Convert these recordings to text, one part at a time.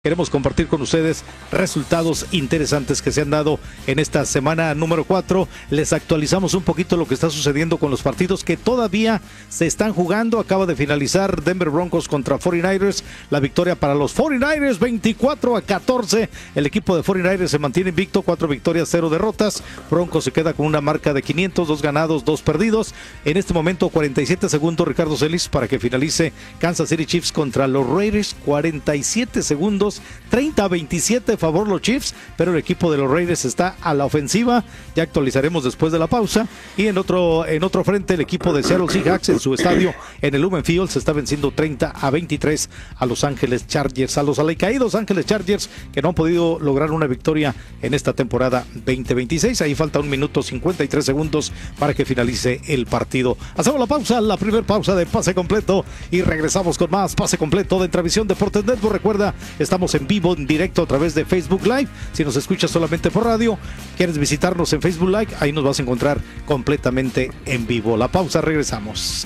Queremos compartir con ustedes resultados interesantes que se han dado en esta semana número 4. Les actualizamos un poquito lo que está sucediendo con los partidos que todavía se están jugando. Acaba de finalizar Denver Broncos contra 49ers. La victoria para los 49ers, 24-14. El equipo de 49ers se mantiene invicto, 4 victorias, 0 derrotas. Broncos se queda con una marca de 500, 2 ganados, 2 perdidos. En este momento, 47 segundos, Ricardo Celis, para que finalice Kansas City Chiefs contra los Raiders. 47 segundos. 30-27 favor los Chiefs, pero el equipo de los Raiders está a la ofensiva. Ya actualizaremos después de la pausa. Y en otro frente, el equipo de Seattle Seahawks en su estadio en el Lumen Field se está venciendo 30-23 a Los Ángeles Chargers, a los alicaídos Ángeles Chargers, que no han podido lograr una victoria en esta temporada 2026. Ahí falta 1 minuto 53 segundos para que finalice el partido. Hacemos la pausa, la primera pausa de Pase Completo, y regresamos con más Pase Completo de Entravisión Deportes Network. Recuerda, estamos en vivo, en directo a través de Facebook Live. Si nos escuchas solamente por radio, quieres visitarnos en Facebook Live, ahí nos vas a encontrar completamente en vivo. La pausa, regresamos.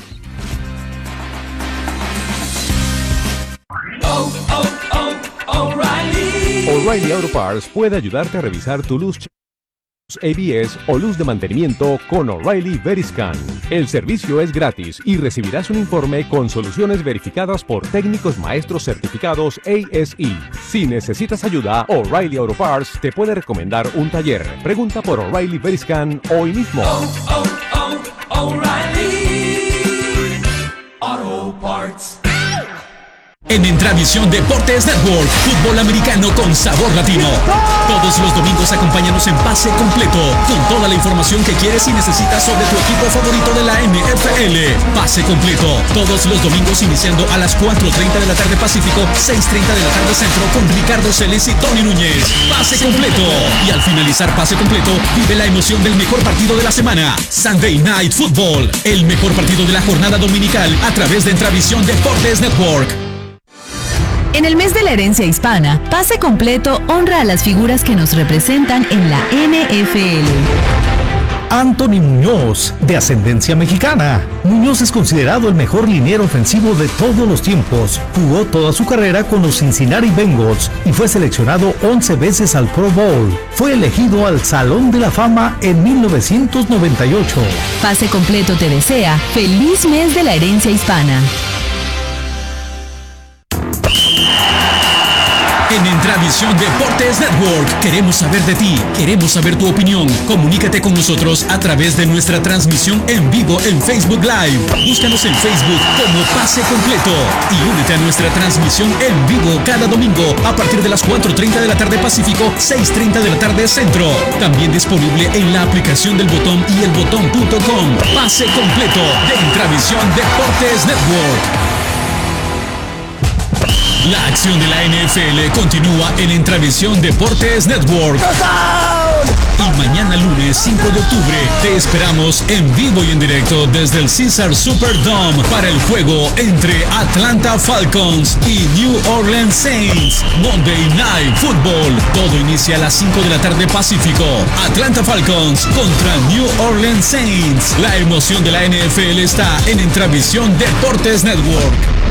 O'Reilly Auto Parts puede ayudarte a revisar tu luz ABS o luz de mantenimiento con O'Reilly Veriscan. El servicio es gratis y recibirás un informe con soluciones verificadas por técnicos maestros certificados ASE. Si necesitas ayuda, O'Reilly Auto Parts te puede recomendar un taller. Pregunta por O'Reilly Veriscan hoy mismo. O'Reilly Auto Parts. En Entravisión Deportes Network, fútbol americano con sabor latino. Todos los domingos acompáñanos en Pase Completo, con toda la información que quieres y necesitas sobre tu equipo favorito de la NFL. Pase Completo, todos los domingos iniciando a las 4:30 de la tarde Pacífico, 6:30 de la tarde Centro, con Ricardo Celis y Tony Núñez. Pase Completo. Y al finalizar Pase Completo, vive la emoción del mejor partido de la semana, Sunday Night Football, el mejor partido de la jornada dominical a través de Entravisión Deportes Network. En el mes de la herencia hispana, Pase Completo honra a las figuras que nos representan en la NFL. Anthony Muñoz, de ascendencia mexicana. Muñoz es considerado el mejor liniero ofensivo de todos los tiempos. Jugó toda su carrera con los Cincinnati Bengals y fue seleccionado 11 veces al Pro Bowl. Fue elegido al Salón de la Fama en 1998. Pase Completo te desea feliz mes de la herencia hispana. En Entravisión Deportes Network, queremos saber de ti, queremos saber tu opinión. Comunícate con nosotros a través de nuestra transmisión en vivo en Facebook Live. Búscanos en Facebook como Pase Completo y únete a nuestra transmisión en vivo cada domingo a partir de las 4:30 de la tarde Pacífico, 6:30 de la tarde Centro. También disponible en la aplicación del Botón y elbotón.com. Pase Completo de Entravisión Deportes Network. La acción de la NFL continúa en Entravisión Deportes Network. Y mañana lunes 5 de octubre te esperamos en vivo y en directo desde el Caesar Superdome para el juego entre Atlanta Falcons y New Orleans Saints. Monday Night Football. Todo inicia a las 5 de la tarde Pacífico. Atlanta Falcons contra New Orleans Saints. La emoción de la NFL está en Entravisión Deportes Network.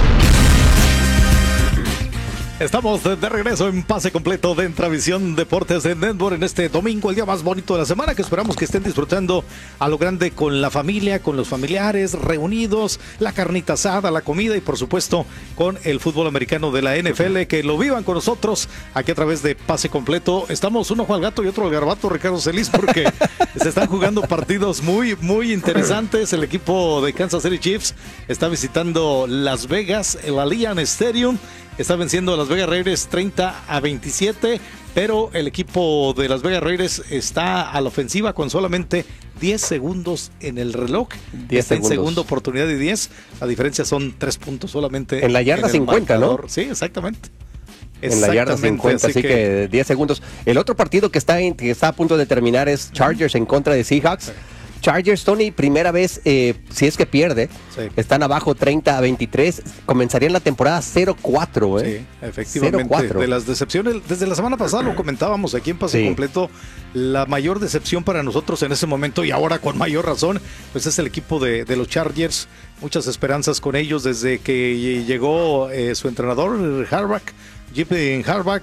Estamos de regreso en Pase Completo de Entravisión Deportes de Network en este domingo, el día más bonito de la semana, que esperamos que estén disfrutando a lo grande con la familia, con los familiares, reunidos, la carnita asada, la comida y por supuesto con el fútbol americano de la NFL, que lo vivan con nosotros aquí a través de Pase Completo. Estamos uno al gato y otro al garbato, Ricardo Celis, porque se están jugando partidos muy, muy interesantes. El equipo de Kansas City Chiefs está visitando Las Vegas, el Allianz Stadium. Está venciendo a Las Vegas Raiders 30-27, pero el equipo de Las Vegas Raiders está a la ofensiva con solamente 10 segundos en el reloj. 10 está segundos. en segunda oportunidad y 10. La diferencia son 3 puntos solamente. En la yarda 50, marcador, ¿no? Sí, exactamente. En la yarda 50, así que 10 segundos. El otro partido que está a punto de terminar es Chargers en contra de Seahawks. Chargers, Tony, primera vez, si es que pierde, están abajo 30-23, comenzarían la temporada 0-4, Sí, efectivamente. 0-4. De las decepciones, desde la semana pasada lo comentábamos aquí en Pase Completo, la mayor decepción para nosotros en ese momento y ahora con mayor razón, pues es el equipo de los Chargers. Muchas esperanzas con ellos desde que llegó su entrenador, Harbaugh. Jeep en Harbaugh